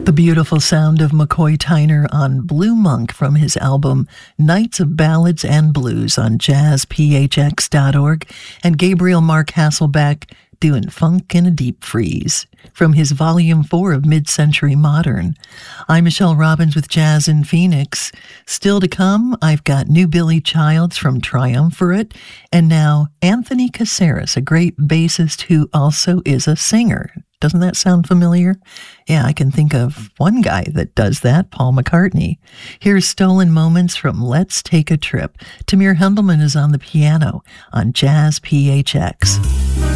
The beautiful sound of McCoy Tyner on Blue Monk from his album Nights of Ballads and Blues on jazzphx.org, and Gabriel Mark Hasselbeck doing Funk in a Deep Freeze from his Volume 4 of Mid-Century Modern. I'm Michelle Robbins with Jazz in Phoenix. Still to come, I've got new Billy Childs from Triumvirate, and now Anthony Caceres, a great bassist who also is a singer. Doesn't that sound familiar? Yeah, I can think of one guy that does that, Paul McCartney. Here's Stolen Moments from Let's Take a Trip. Tamir Hendelman is on the piano on Jazz PHX.